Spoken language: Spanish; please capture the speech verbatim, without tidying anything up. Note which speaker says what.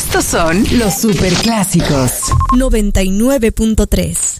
Speaker 1: Estos son los superclásicos.
Speaker 2: noventa y nueve punto tres.